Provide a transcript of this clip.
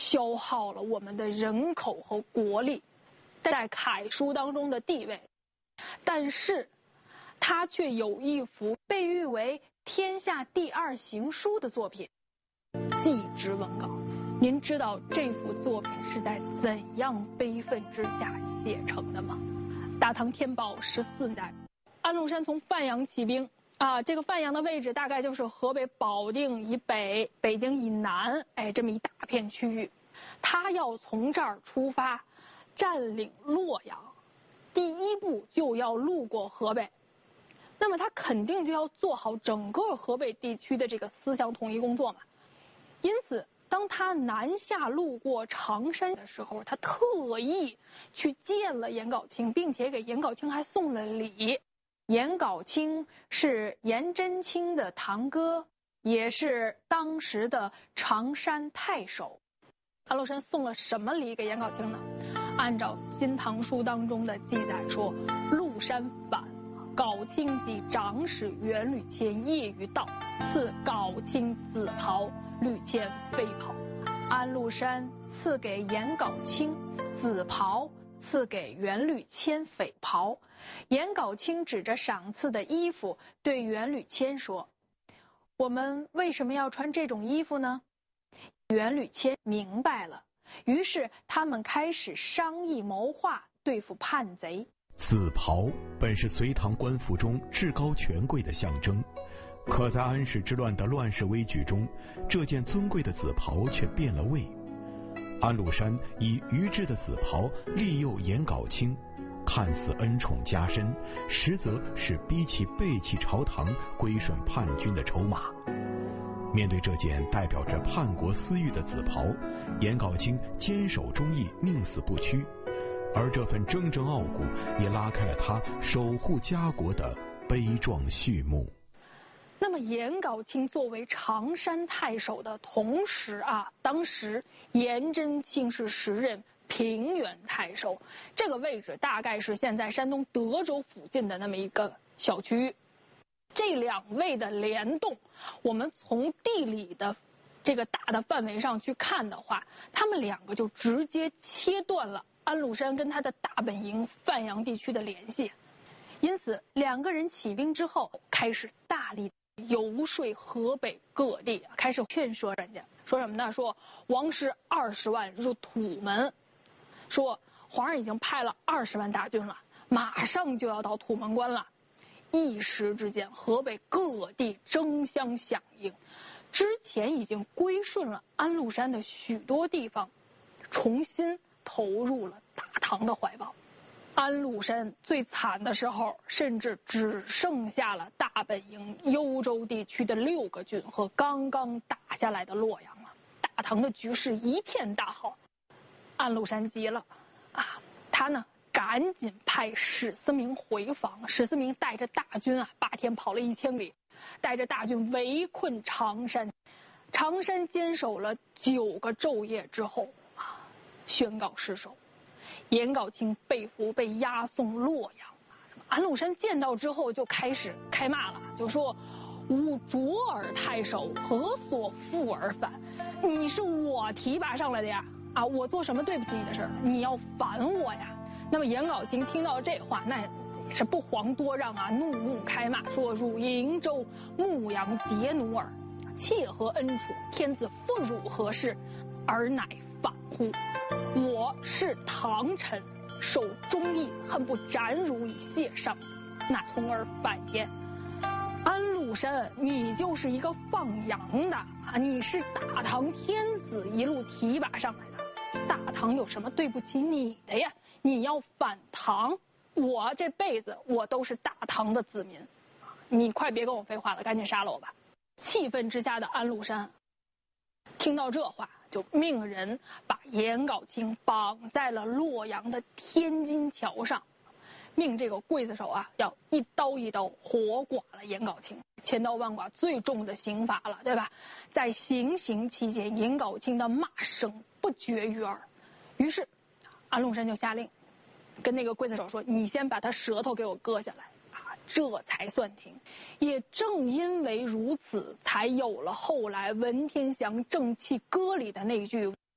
消耗了我们的人口和国力，在楷书当中的地位。但是，他却有一幅被誉为天下第2行书的作品《祭侄文稿》。您知道这幅作品是在怎样悲愤之下写成的吗？大唐天宝14年代，安禄山从范阳起兵这个范阳的位置大概就是河北保定以北、北京以南，这么一大片区域。他要从这儿出发，占领洛阳。第一步就要路过河北，那么他肯定就要做好整个河北地区的这个思想统一工作嘛。因此，当他南下路过常山的时候，他特意去见了颜杲卿，并且给颜杲卿还送了礼。颜杲卿是颜真卿的堂哥，也是当时的常山太守。安禄山送了什么礼给颜杲卿呢？按照《新唐书》当中的记载说，禄山反，杲卿及长史元吕谦夜于道，赐杲卿紫袍，吕谦飞袍。安禄山赐给颜杲卿紫袍，赐给元吕谦匪袍。颜杲卿指着赏赐的衣服对元吕谦说：“我们为什么要穿这种衣服呢？”元吕谦明白了，于是他们开始商议谋划对付叛贼。 紫袍本是隋唐官服中至高权贵的象征，可在安史之乱的乱世危局中，这件尊贵的紫袍却变了味。安禄山以余制的紫袍利诱颜杲卿，看似恩宠加身，实则是逼其背弃朝堂、归顺叛军的筹码。面对这件代表着叛国私欲的紫袍，颜杲卿坚守忠义，宁死不屈，而这份铮铮傲骨也拉开了他守护家国的悲壮序幕。 那么颜杲卿作为常山太守的同时当时颜真卿是时任平原太守，这个位置大概是现在山东德州附近的那么一个小区域。这2位的联动，我们从地理的这个大的范围上去看的话，他们2个就直接切断了安禄山跟他的大本营范阳地区的联系。因此2个人起兵之后，开始大力游说河北各地，开始劝说人家，说什么呢？说王师20万入土门，说皇上已经派了20万大军了，马上就要到土门关了。一时之间，河北各地争相响应，之前已经归顺了安禄山的许多地方，重新投入了大唐的怀抱。安禄山最惨的时候，甚至只剩下了大本营幽州地区的6个郡和刚刚打下来的洛阳了。大唐的局势一片大好，安禄山急了他呢赶紧派史思明回防。史思明带着大军8天跑了1000里，带着大军围困常山。常山坚守了9个昼夜之后宣告失守。颜杲卿被俘，被押送洛阳。安禄山见到之后就开始开骂了，就说：“吾卓尔太守，何所负而反？你是我提拔上来的呀！我做什么对不起你的事儿？你要反我呀！”那么颜杲卿听到这话，那也是不遑多让怒目开骂，说：“汝瀛州牧羊劫奴耳，妾何恩宠？天子负汝何事？尔乃反乎？我是唐臣，守忠义，恨不斩汝以谢上，那从而反焉？安禄山，你就是一个放羊的你是大唐天子一路提拔上来的，大唐有什么对不起你的呀？你要反唐，我这辈子我都是大唐的子民，你快别跟我废话了，赶紧杀了我吧！”气愤之下的安禄山听到这话，就命人把颜杲卿绑在了洛阳的天津桥上，命这个刽子手要一刀一刀活剐了颜杲卿，千刀万剐最重的刑罚了，对吧？在行刑期间，颜杲卿的骂声不绝于耳。于是安禄山就下令跟那个刽子手说：“你先把他舌头给我割下来这才算停。”也正因为如此，才有了后来文天祥正气歌里的那句